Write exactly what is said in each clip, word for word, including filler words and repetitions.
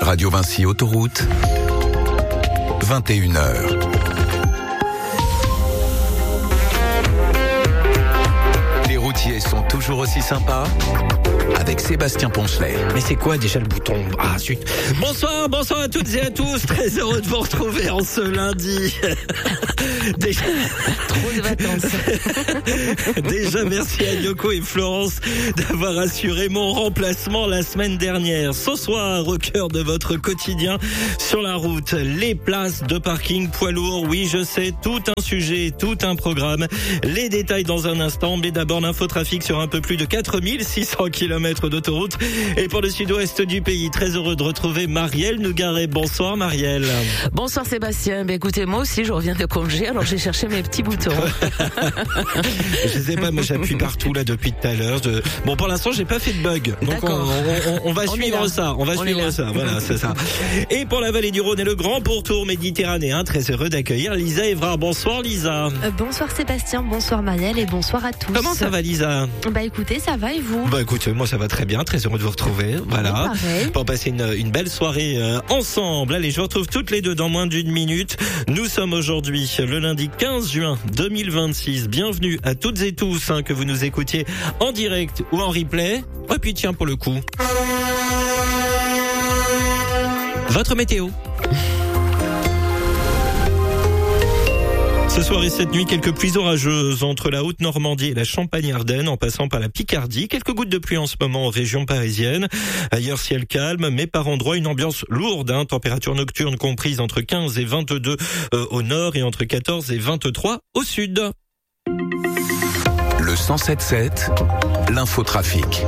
Radio Vinci Autoroute, vingt et une heures. Les routiers sont toujours aussi sympas avec Sébastien Poncelet. Mais c'est quoi déjà le bouton ? Ah zut. Bonsoir, bonsoir à toutes et à tous. Très heureux de vous retrouver en ce lundi. Déjà... Trop de vacances. Déjà, merci à Yoko et Florence d'avoir assuré mon remplacement la semaine dernière. Ce soir, au cœur de votre quotidien sur la route, les places de parking poids lourds. Oui, je sais, tout un sujet, tout un programme. Les détails dans un instant, mais d'abord l'infotrafic sur un peu plus de quatre mille six cents kilomètres d'autoroute. Et pour le sud-ouest du pays, très heureux de retrouver Marielle Nougaret. Bonsoir Marielle. Bonsoir Sébastien. Ben écoutez, moi aussi je reviens de congé, alors j'ai cherché mes petits boutons. Je sais pas, moi j'appuie partout là depuis tout à l'heure. Je... Bon, pour l'instant j'ai pas fait de bug, donc on, on, on va on suivre ça. On va on suivre ça. Voilà, c'est ça. Et pour la vallée du Rhône et le grand pourtour méditerranéen, très heureux d'accueillir Lisa Évrard. Bonsoir Lisa. Euh, bonsoir Sébastien, bonsoir Marielle et bonsoir à tous. Comment ça va Lisa ? Bah écoutez, ça va et vous ? Bah écoutez, moi ça va très bien, très heureux de vous retrouver. Voilà, oui, pour passer une, une belle soirée euh, ensemble. Allez, je vous retrouve toutes les deux dans moins d'une minute. Nous sommes aujourd'hui le lundi quinze juin deux mille vingt-six. Bienvenue à toutes et tous, hein, que vous nous écoutiez en direct ou en replay. Et puis tiens, pour le coup, votre météo. Ce soir et cette nuit, quelques pluies orageuses entre la Haute-Normandie et la Champagne-Ardenne, en passant par la Picardie. Quelques gouttes de pluie en ce moment en région parisienne. Ailleurs, ciel calme, mais par endroits, une ambiance lourde. Hein, température nocturne comprise entre quinze et vingt-deux euh, au nord et entre quatorze et vingt-trois au sud. Le cent sept sept, l'infotrafic.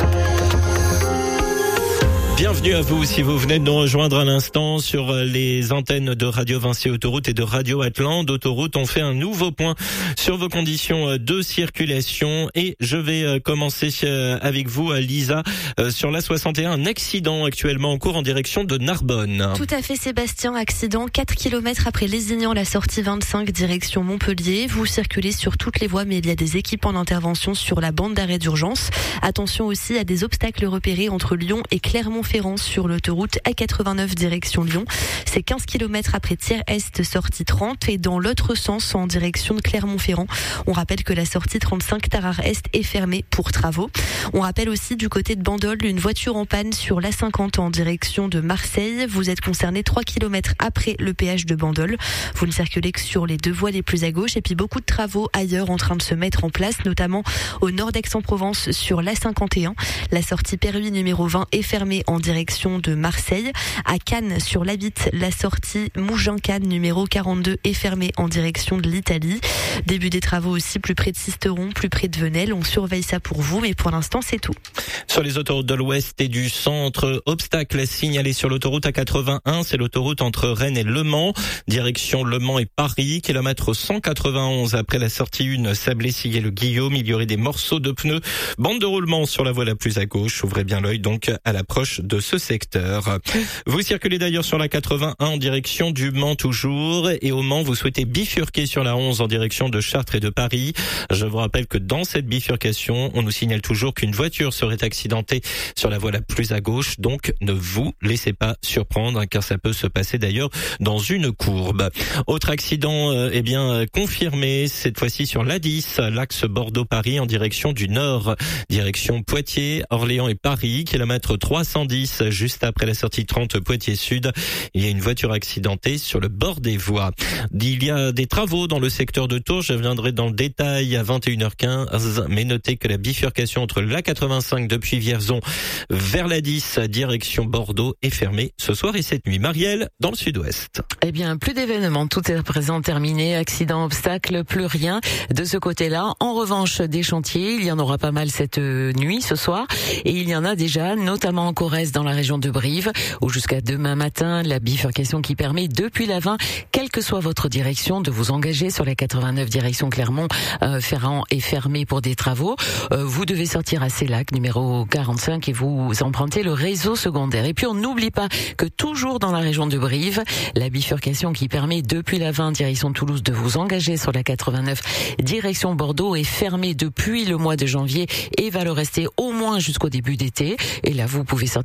Bienvenue à vous si vous venez de nous rejoindre à l'instant sur les antennes de Radio Vinci Autoroute et de Radio Atlante. Autoroute, on fait un nouveau point sur vos conditions de circulation et je vais commencer avec vous, Lisa, sur l'A soixante et un. Un accident actuellement en cours en direction de Narbonne. Tout à fait Sébastien, accident quatre kilomètres après Lézignan, la sortie vingt-cinq direction Montpellier. Vous circulez sur toutes les voies mais il y a des équipes en intervention sur la bande d'arrêt d'urgence. Attention aussi à des obstacles repérés entre Lyon et Clermont-Ferrand sur l'autoroute A quatre-vingt-neuf direction Lyon. C'est quinze kilomètres après Thiers-Est, sortie trente, et dans l'autre sens, en direction de Clermont-Ferrand. On rappelle que la sortie trente-cinq Tarare-Est est fermée pour travaux. On rappelle aussi du côté de Bandol, une voiture en panne sur l'A cinquante en direction de Marseille. Vous êtes concerné trois kilomètres après le péage de Bandol. Vous ne circulez que sur les deux voies les plus à gauche, et puis beaucoup de travaux ailleurs en train de se mettre en place, notamment au nord d'Aix-en-Provence sur l'A cinquante et un. La sortie Perruis numéro vingt est fermée en direction de Marseille. À Cannes, sur l'A huit, la sortie Mougins-Cannes numéro quarante-deux est fermée en direction de l'Italie. Début des travaux aussi plus près de Sisteron, plus près de Venelle. On surveille ça pour vous, mais pour l'instant, c'est tout. Sur les autoroutes de l'Ouest et du Centre, obstacle signalé sur l'autoroute A quatre-vingt-un. C'est l'autoroute entre Rennes et Le Mans, direction Le Mans et Paris, kilomètre cent quatre-vingt-onze après la sortie un, Sablé-Siguet-le-Guillaume. Il y aurait des morceaux de pneus. Bande de roulement sur la voie la plus à gauche. Ouvrez bien l'œil donc à l'approche de ce secteur. Vous circulez d'ailleurs sur la quatre-vingt-un en direction du Mans toujours, et au Mans vous souhaitez bifurquer sur la onze en direction de Chartres et de Paris. Je vous rappelle que dans cette bifurcation, on nous signale toujours qu'une voiture serait accidentée sur la voie la plus à gauche, donc ne vous laissez pas surprendre, hein, car ça peut se passer d'ailleurs dans une courbe. Autre accident, euh, eh bien confirmé, cette fois-ci sur l'A dix, l'axe Bordeaux-Paris en direction du nord, direction Poitiers, Orléans et Paris, kilomètre trois cent dix, juste après la sortie trente Poitiers-Sud. Il y a une voiture accidentée sur le bord des voies. Il y a des travaux dans le secteur de Tours, je viendrai dans le détail à vingt et une heures quinze, mais notez que la bifurcation entre l'A quatre-vingt-cinq depuis Vierzon vers l'A dix, direction Bordeaux, est fermée ce soir et cette nuit. Marielle, dans le sud-ouest. Eh bien, plus d'événements, tout est à présent terminé, accident, obstacle, plus rien de ce côté-là. En revanche, des chantiers, il y en aura pas mal cette nuit, ce soir, et il y en a déjà, notamment en Corrèze, dans la région de Brive, où jusqu'à demain matin, la bifurcation qui permet depuis la vingt, quelle que soit votre direction, de vous engager sur la quatre-vingt-neuf direction Clermont-Ferrand est fermée pour des travaux. Euh, vous devez sortir à Célac, numéro quarante-cinq, et vous empruntez le réseau secondaire. Et puis on n'oublie pas que toujours dans la région de Brive, la bifurcation qui permet depuis la vingt direction Toulouse de vous engager sur la quatre-vingt-neuf direction Bordeaux est fermée depuis le mois de janvier et va le rester au moins jusqu'au début d'été. Et là, vous pouvez sortir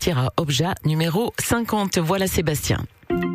sortir à Obja, numéro cinquante. Voilà Sébastien.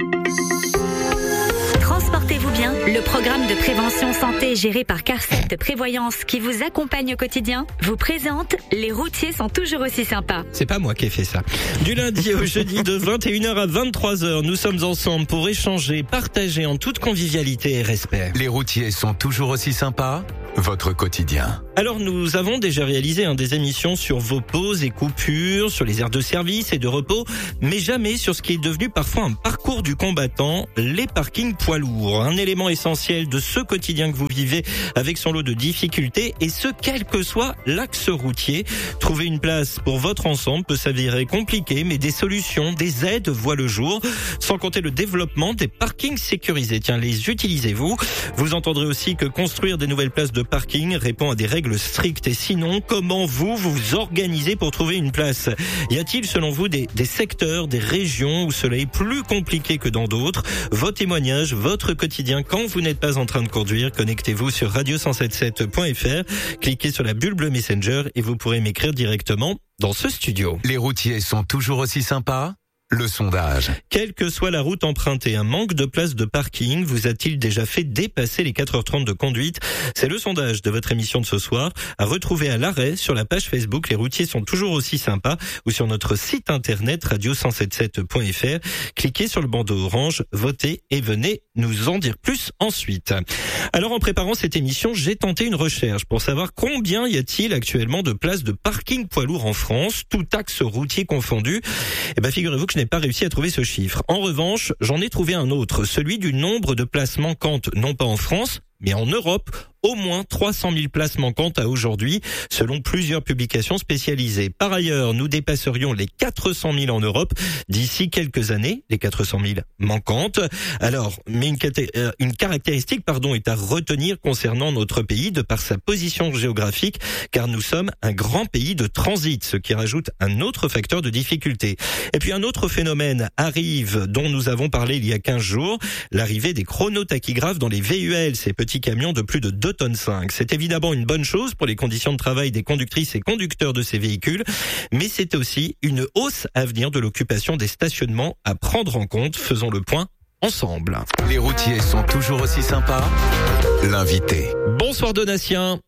Transportez-vous bien, le programme de prévention santé géré par Carcet Prévoyance qui vous accompagne au quotidien vous présente Les routiers sont toujours aussi sympas. C'est pas moi qui ai fait ça. Du lundi au jeudi de vingt et une heures à vingt-trois heures, nous sommes ensemble pour échanger, partager en toute convivialité et respect. Les routiers sont toujours aussi sympas. Votre quotidien. Alors nous avons déjà réalisé hein, des émissions sur vos pauses et coupures, sur les aires de service et de repos, mais jamais sur ce qui est devenu parfois un parcours du combattant, les parkings poids lourds. Un élément essentiel de ce quotidien que vous vivez avec son lot de difficultés, et ce quel que soit l'axe routier. Trouver une place pour votre ensemble peut s'avérer compliqué, mais des solutions, des aides voient le jour, sans compter le développement des parkings sécurisés. Tiens, les utilisez-vous? Vous entendrez aussi que construire des nouvelles places de parking répond à des règles strictes. Et sinon, comment vous vous organisez pour trouver une place? Y a-t-il selon vous des, des secteurs, des régions où cela est plus compliqué que dans d'autres? Vos témoignages, votre quotidien quand vous n'êtes pas en train de conduire, connectez-vous sur radio cent soixante-sept point f r, cliquez sur la bulle bleue Messenger et vous pourrez m'écrire directement dans ce studio. Les routiers sont toujours aussi sympas? Le sondage. Quelle que soit la route empruntée, un manque de place de parking vous a-t-il déjà fait dépasser les quatre heures trente de conduite? C'est le sondage de votre émission de ce soir, à retrouver à l'arrêt sur la page Facebook Les routiers sont toujours aussi sympas ou sur notre site internet radio cent soixante-sept point f r. Cliquez sur le bandeau orange, votez et venez nous en dire plus ensuite. Alors en préparant cette émission, j'ai tenté une recherche pour savoir combien y a-t-il actuellement de places de parking poids lourds en France, tout axe routier confondu. Eh ben figurez-vous que je n'ai pas réussi à trouver ce chiffre. En revanche, j'en ai trouvé un autre, celui du nombre de places manquantes, non pas en France, mais en Europe. Au moins trois cent mille places manquantes à aujourd'hui, selon plusieurs publications spécialisées. Par ailleurs, nous dépasserions les quatre cent mille en Europe d'ici quelques années, les quatre cent mille manquantes. Alors, mais une, une caractéristique, pardon, est à retenir concernant notre pays de par sa position géographique, car nous sommes un grand pays de transit, ce qui rajoute un autre facteur de difficulté. Et puis un autre phénomène arrive, dont nous avons parlé il y a quinze jours, l'arrivée des chronotachygraphes dans les V U L, ces petits camions de plus de deux tonnes cinq. C'est évidemment une bonne chose pour les conditions de travail des conductrices et conducteurs de ces véhicules, mais c'est aussi une hausse à venir de l'occupation des stationnements à prendre en compte. Faisons le point ensemble. Les routiers sont toujours aussi sympas. L'invité. Bonsoir Donatien.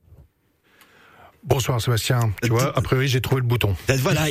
Bonsoir Sébastien, tu vois, a priori j'ai trouvé le bouton. Voilà,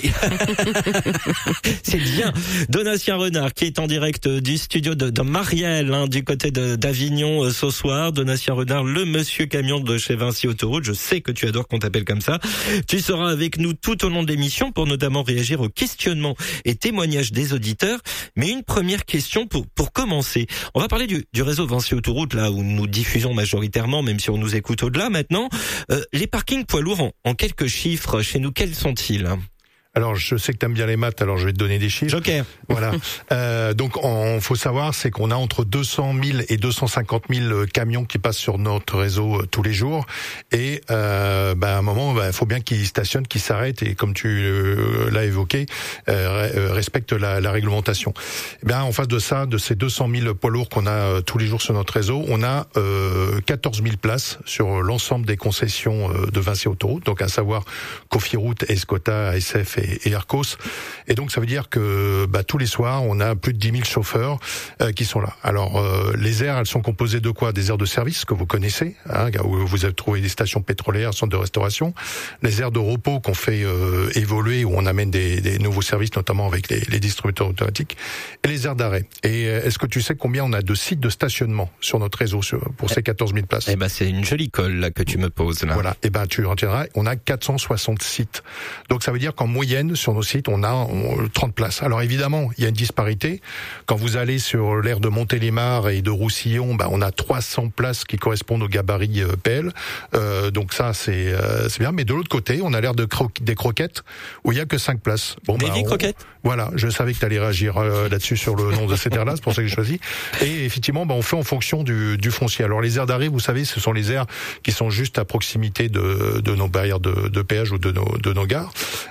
c'est bien. Donatien Renard qui est en direct du studio de, de Marielle, hein, du côté de, d'Avignon euh, ce soir. Donatien Renard, le monsieur camion de chez Vinci Autoroute. Je sais que tu adores qu'on t'appelle comme ça. Tu seras avec nous tout au long de l'émission pour notamment réagir aux questionnements et témoignages des auditeurs. Mais une première question pour pour commencer. On va parler du, du réseau Vinci Autoroute, là où nous diffusons majoritairement, même si on nous écoute au-delà maintenant. Euh, les parkings poids lourds En, en quelques chiffres, chez nous, quels sont-ils? Alors, je sais que tu aimes bien les maths, alors je vais te donner des chiffres. Joker. Voilà. euh, donc, il faut savoir, c'est qu'on a entre deux cent mille et deux cent cinquante mille camions qui passent sur notre réseau euh, tous les jours. Et euh, bah, à un moment, il bah, faut bien qu'ils stationnent, qu'ils s'arrêtent et, comme tu euh, l'as évoqué, euh, respectent la, la réglementation. Et bien, en face de ça, de ces deux cent mille poids lourds qu'on a euh, tous les jours sur notre réseau, on a euh, quatorze mille places sur l'ensemble des concessions euh, de Vinci Autoroute, donc à savoir Cofiroute, Escota, A S F et et Arcos. Et donc ça veut dire que bah, tous les soirs on a plus de dix mille chauffeurs euh, qui sont là. Alors euh, les aires, elles sont composées de quoi? Des aires de service que vous connaissez, hein, où vous avez trouvé des stations pétrolières, centres de restauration, les aires de repos qu'on fait euh, évoluer, où on amène des, des nouveaux services, notamment avec les, les distributeurs automatiques, et les aires d'arrêt. Et euh, est-ce que tu sais combien on a de sites de stationnement sur notre réseau sur, pour ces quatorze mille places? Eh ben c'est une jolie colle là que tu me poses là. Voilà. Et ben tu retiendras, on a quatre cent soixante sites. Donc ça veut dire qu'en moyenne sur nos sites, on a on, trente places. Alors évidemment, il y a une disparité. Quand vous allez sur l'aire de Montélimar et de Roussillon, bah, on a trois cents places qui correspondent au gabarit euh, P L. Euh, donc ça, c'est euh, c'est bien. Mais de l'autre côté, on a l'aire de cro- des Croquettes, où il y a que cinq places. Bon, des bah, on, Croquettes. Voilà, je savais que tu allais réagir euh, là-dessus sur le nom de cette aire-là, c'est pour ça que j'ai choisi. Et effectivement, bah, on fait en fonction du, du foncier. Alors les aires d'arrêt, vous savez, ce sont les aires qui sont juste à proximité de, de nos barrières de, de péage ou de nos, de nos gares. Et néanmoins,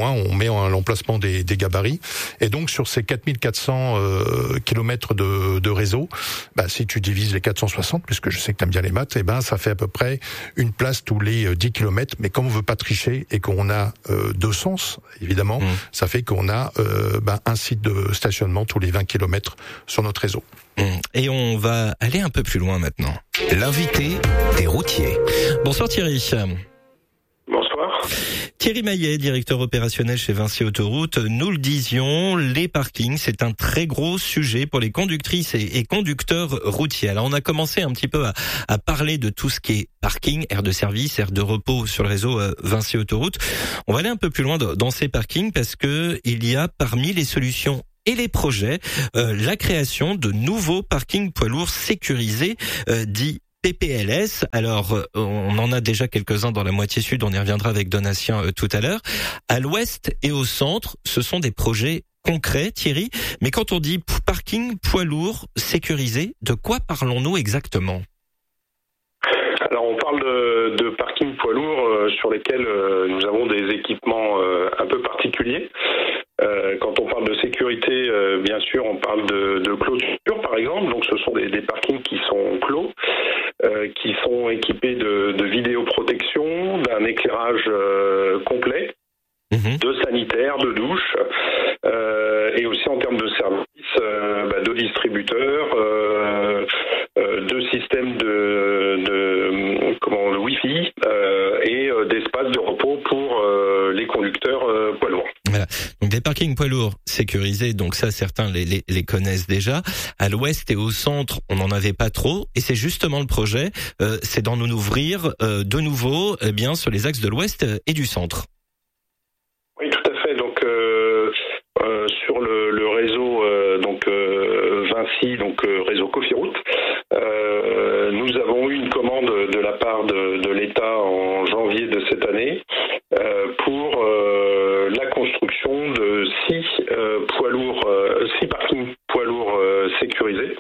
moins, on met en l'emplacement des, des gabarits. Et donc sur ces quatre mille quatre cents euh, kilomètres de, de réseau, bah, si tu divises les quatre cent soixante, puisque je sais que tu aimes bien les maths, eh ben ça fait à peu près une place tous les dix kilomètres. Mais comme on veut pas tricher et qu'on a euh, deux sens, évidemment, mmh. ça fait qu'on a euh, bah, un site de stationnement tous les vingt kilomètres sur notre réseau. Et on va aller un peu plus loin maintenant. L'invité des routiers. Bonsoir Thierry. Bonsoir. Thierry Maillet, directeur opérationnel chez Vinci Autoroute. Nous le disions, les parkings, c'est un très gros sujet pour les conductrices et, et conducteurs routiers. Alors on a commencé un petit peu à, à parler de tout ce qui est parking, aire de service, aire de repos sur le réseau euh, Vinci Autoroute. On va aller un peu plus loin dans ces parkings parce que il y a parmi les solutions et les projets, euh, la création de nouveaux parkings poids lourds sécurisés, euh, dits P P L S. Alors, euh, on en a déjà quelques-uns dans la moitié sud, on y reviendra avec Donatien euh, tout à l'heure. À l'ouest et au centre, ce sont des projets concrets, Thierry. Mais quand on dit parking poids lourds sécurisé, de quoi parlons-nous exactement ? Alors, on parle de, de parking poids lourds euh, sur lesquels euh, nous avons des équipements euh, un peu particuliers. Euh, quand on parle de sécurité, euh, bien sûr, on parle de, de clôture, par exemple. Donc, ce sont des, des parkings qui sont clos, euh, qui sont équipés de, de vidéoprotection, d'un éclairage euh, complet, mmh. de sanitaire, de douche, euh, et aussi en termes de services, euh, bah, de distributeurs, euh, euh, de systèmes de, de comment, de Wi-Fi euh, et euh, d'espaces de repos pour euh, les conducteurs euh, poids lourds. Voilà. Donc des parkings poids lourds sécurisés, donc ça certains les, les, les connaissent déjà. À l'ouest et au centre, on n'en avait pas trop, et c'est justement le projet, euh, c'est d'en ouvrir euh, de nouveau, eh bien sur les axes de l'ouest et du centre. Oui, tout à fait. Donc euh, euh, sur le, le réseau euh, donc euh, Vinci, donc euh, réseau Cofiroute, euh, nous avons eu une commande de la part de, de l'État en janvier de cette année euh, pour euh, la construction de six euh, poids lourds, euh, six parkings poids lourds euh, sécurisés,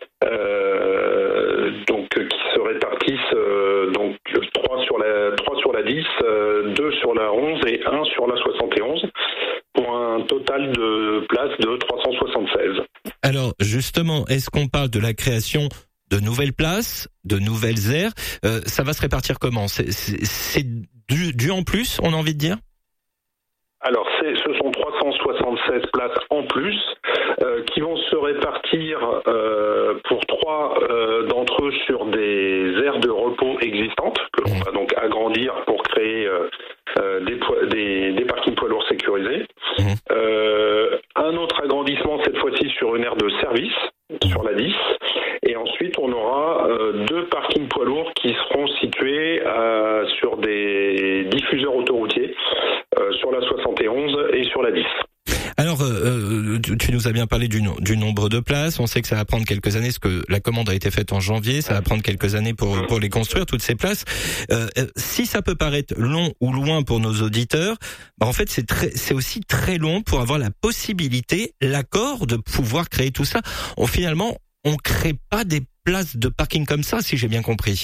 euh, donc qui se répartissent euh, donc trois sur la trois sur la dix, euh, deux sur la onze et un sur la soixante et onze, pour un total de places de trois cent soixante-seize. Alors justement, est-ce qu'on parle de la création de nouvelles places, de nouvelles aires, euh, ça va se répartir comment ? C'est, c'est, c'est du, du en plus, on a envie de dire ? Alors, c'est, ce sont trois cent soixante-seize places en plus euh, qui vont se répartir euh, pour trois euh, d'entre eux sur des aires de repos existantes que l'on va donc agrandir pour créer euh, euh, des, des, des parkings poids lourds sécurisés. Mmh. Euh, un autre agrandissement, cette fois-ci sur une aire de service, sur la dix. Et ensuite, on aura euh, deux parkings poids lourds qui seront situés euh, sur des diffuseurs autoroutiers, euh, sur la soixante et onze et sur la dix. Alors, euh, tu nous as bien parlé du, du nombre de places. On sait que ça va prendre quelques années, parce que la commande a été faite en janvier. Ça va prendre quelques années pour, pour les construire, toutes ces places. Euh, si ça peut paraître long ou loin pour nos auditeurs, bah en fait, c'est très, c'est aussi très long pour avoir la possibilité, l'accord de pouvoir créer tout ça. On, finalement, on crée pas des places de parking comme ça, si j'ai bien compris.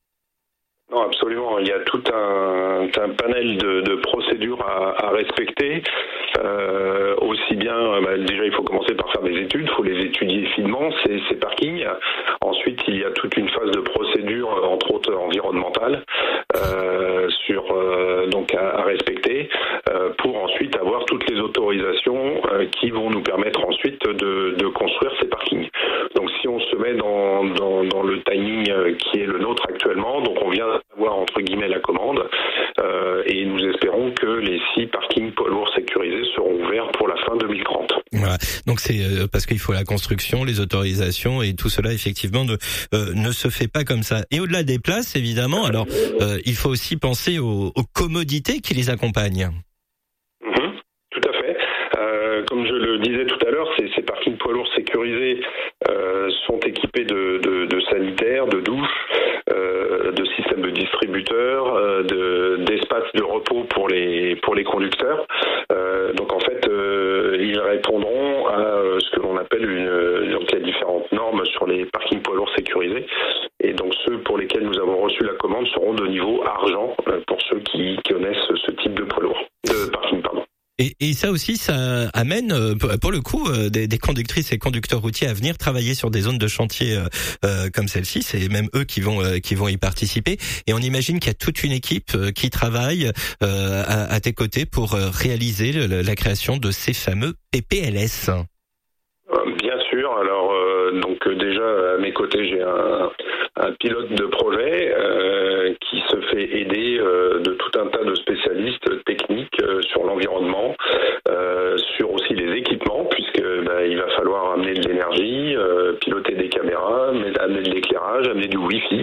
Non, absolument. Il y a tout un, un panel de, de procédures à, à respecter. Euh, aussi bien, bah, déjà, il faut commencer par faire des études. Il faut les étudier finement, ces, ces parkings. Ensuite, il y a toute une phase de procédure, entre autres environnementale, euh, sur euh, donc à, à respecter, euh, pour ensuite avoir toutes les autorisations euh, qui vont nous permettre ensuite de, de construire ces parkings. Donc, si on se met dans, dans, dans le timing qui est le nôtre actuellement, donc on vient d'avoir entre guillemets la commande, euh, et nous espérons que les six parkings poids lourds sécurisés seront ouverts pour la fin deux mille trente. Voilà. Donc c'est euh, parce qu'il faut la construction, les autorisations, et tout cela effectivement ne, euh, ne se fait pas comme ça. Et au-delà des places, évidemment, alors euh, il faut aussi penser aux, aux commodités qui les accompagnent. Mmh, tout à fait. Euh, comme je le disais tout à l'heure, ces, ces parkings poids lourds sécurisés euh, sont équipés de, de, de sanitaires, de douches, euh, de systèmes de distributeurs, euh, de, d'espaces de repos pour les pour les conducteurs. Euh, donc en fait, euh, ils répondront à euh, ce que l'on appelle une. Donc il y a différentes normes sur les parkings poids lourds sécurisés. Et donc ceux pour lesquels nous avons reçu la commande seront de niveau argent euh, pour ceux qui connaissent ce type de poids lourd, de parking pardon. Et, et ça aussi, ça amène, pour le coup, des, des conductrices et conducteurs routiers à venir travailler sur des zones de chantier euh, comme celle-ci. C'est même eux qui vont euh, qui vont y participer. Et on imagine qu'il y a toute une équipe euh, qui travaille euh, à, à tes côtés pour euh, réaliser le, la création de ces fameux P P L S. Bien sûr. Alors euh, donc déjà à mes côtés, j'ai un, un pilote de projet euh, qui se fait aider euh, de tout un tas de spécialistes techniques euh, sur l'environnement, euh, sur aussi les équipements, puisque bah, il va falloir amener de l'énergie, euh, piloter des caméras, mais amener de l'éclairage, amener du Wi-Fi,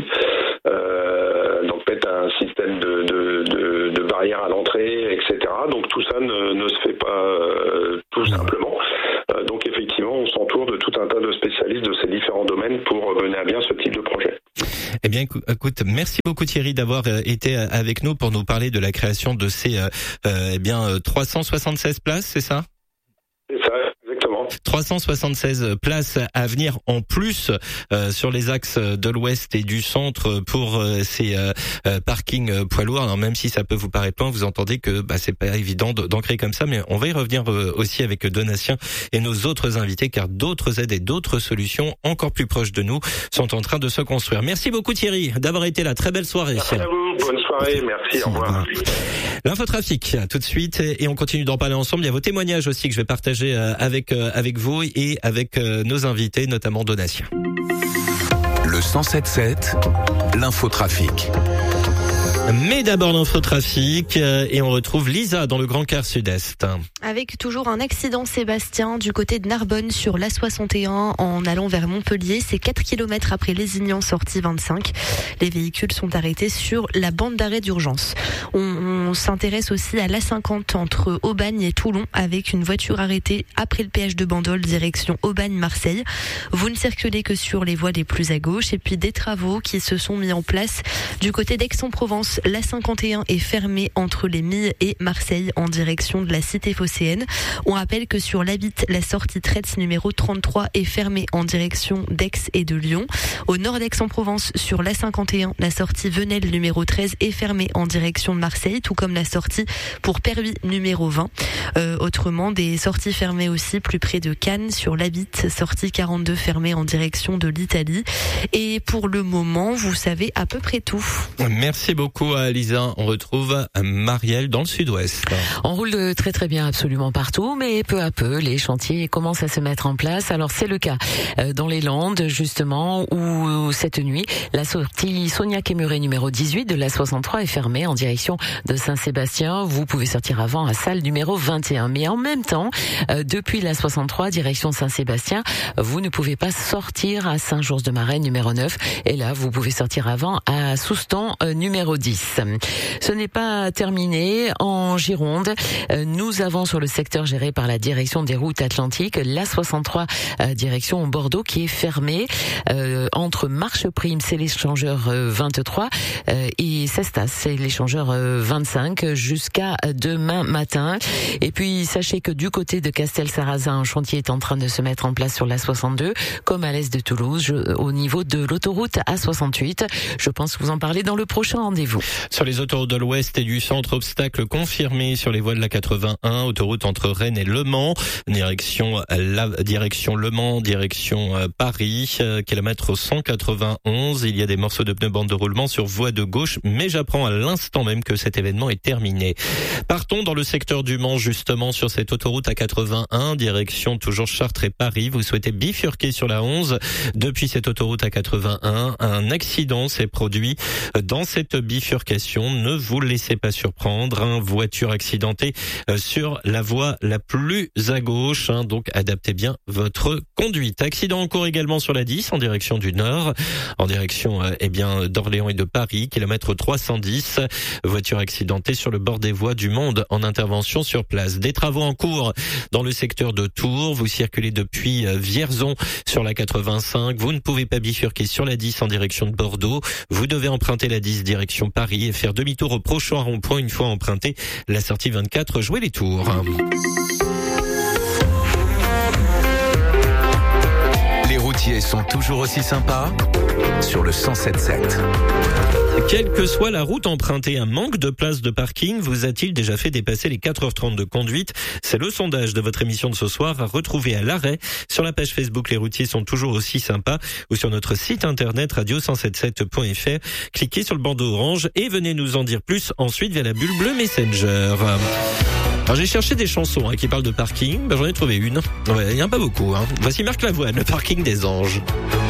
euh, donc mettre un système de, de, de, de barrières à l'entrée, et cetera. Donc tout ça ne, ne se fait pas euh, tout simplement. Euh, donc effectivement, on s'entoure de tout un tas de spécialistes de ces différents domaines pour mener à bien ce type de projet. Eh bien, écoute, merci beaucoup Thierry d'avoir été avec nous pour nous parler de la création de ces euh, eh bien trois cent soixante-seize places, c'est ça ? C'est ça, exactement. trois cent soixante-seize places à venir en plus euh, sur les axes de l'ouest et du centre pour euh, ces euh, parkings euh, poids lourds. Alors même si ça peut vous paraître loin, vous entendez que bah, c'est pas évident d'en créer comme ça, mais on va y revenir euh, aussi avec Donatien et nos autres invités, car d'autres aides et d'autres solutions encore plus proches de nous sont en train de se construire. Merci beaucoup Thierry d'avoir été là. Très belle soirée. Merci à vous. Bonne soirée. Merci. Au revoir. L'infotrafic tout de suite, et on continue d'en parler ensemble. Il y a vos témoignages aussi que je vais partager avec avec vous et avec nos invités, notamment Donatien. Le cent sept sept, l'infotrafic. Mais d'abord l'infotrafic, et on retrouve Lisa dans le Grand Quart Sud-Est. Avec toujours un accident, Sébastien, du côté de Narbonne sur l'A soixante et un en allant vers Montpellier. C'est quatre kilomètres après Lézignan, sortie vingt-cinq. Les véhicules sont arrêtés sur la bande d'arrêt d'urgence. On, on s'intéresse aussi à l'A cinquante entre Aubagne et Toulon avec une voiture arrêtée après le péage de Bandol, direction Aubagne-Marseille. Vous ne circulez que sur les voies les plus à gauche, et puis des travaux qui se sont mis en place du côté d'Aix-en-Provence. L'A cinquante et un est fermée entre les Milles et Marseille en direction de la cité phocéenne. On rappelle que sur l'A huit, la sortie Tretz numéro trente-trois est fermée en direction d'Aix et de Lyon. Au nord d'Aix-en-Provence, sur l'A cinquante et un, la sortie Venelle numéro treize est fermée en direction de Marseille, tout comme la sortie pour Pervis numéro vingt. Euh, autrement, des sorties fermées aussi plus près de Cannes sur l'A huit, sortie quarante-deux fermée en direction de l'Italie. Et pour le moment, vous savez à peu près tout. Merci beaucoup. À Lisa, on retrouve Marielle dans le sud-ouest. On roule très très bien absolument partout, mais peu à peu les chantiers commencent à se mettre en place. Alors c'est le cas dans les Landes justement, où cette nuit la sortie Soignac-et-Muret numéro dix-huit de l'A soixante-trois est fermée en direction de Saint-Sébastien. Vous pouvez sortir avant à salle numéro vingt et un, mais en même temps depuis l'A soixante-trois direction Saint-Sébastien, vous ne pouvez pas sortir à Saint-Georges-de-Marais numéro neuf, et là vous pouvez sortir avant à Souston numéro dix. Ce n'est pas terminé en Gironde. Nous avons sur le secteur géré par la direction des routes atlantiques l'A soixante-trois euh, direction Bordeaux qui est fermée euh, entre Marche-Prime, c'est l'échangeur euh, vingt-trois euh, et Cestas, c'est l'échangeur euh, vingt-cinq jusqu'à demain matin. Et puis sachez que du côté de Castel-Sarrazin, un chantier est en train de se mettre en place sur l'A soixante-deux, comme à l'est de Toulouse, je, au niveau de l'autoroute A soixante-huit. Je pense vous en parler dans le prochain rendez-vous. Sur les autoroutes de l'Ouest et du Centre, obstacle confirmé sur les voies de la quatre-vingt-un, autoroute entre Rennes et Le Mans, direction la direction Le Mans, direction euh, Paris, euh, kilomètre cent quatre-vingt-onze. Il y a des morceaux de pneus bande de roulement sur voie de gauche, mais j'apprends à l'instant même que cet événement est terminé. Partons dans le secteur du Mans, justement, sur cette autoroute A quatre-vingt-un, direction toujours Chartres et Paris. Vous souhaitez bifurquer sur la onze. Depuis cette autoroute A quatre-vingt-un, un accident s'est produit dans cette bifurcation. Ne vous laissez pas surprendre, hein, voiture accidentée sur la voie la plus à gauche, hein, donc adaptez bien votre conduite. Accident en cours également sur la dix en direction du nord, en direction euh, eh bien d'Orléans et de Paris, kilomètre trois cent dix, voiture accidentée sur le bord des voies du Monde en intervention sur place. Des travaux en cours dans le secteur de Tours, vous circulez depuis euh, Vierzon sur la quatre-vingt-cinq, vous ne pouvez pas bifurquer sur la dix en direction de Bordeaux, vous devez emprunter la dix direction Paris et faire demi-tour au prochain rond-point une fois emprunté la sortie vingt-quatre, jouez les tours. Les routiers sont toujours aussi sympas sur le cent sept sept. Quelle que soit la route empruntée, un manque de place de parking vous a-t-il déjà fait dépasser les quatre heures trente de conduite? C'est le sondage de votre émission de ce soir à retrouver à l'arrêt sur la page Facebook Les routiers sont toujours aussi sympas ou sur notre site internet radio cent soixante-dix-sept point f r. Cliquez sur le bandeau orange et venez nous en dire plus ensuite via la bulle bleue Messenger. Alors j'ai cherché des chansons hein, qui parlent de parking, ben, j'en ai trouvé une. Ouais, il n'y en a pas beaucoup. Hein. Voici Marc Lavoine, le parking des anges.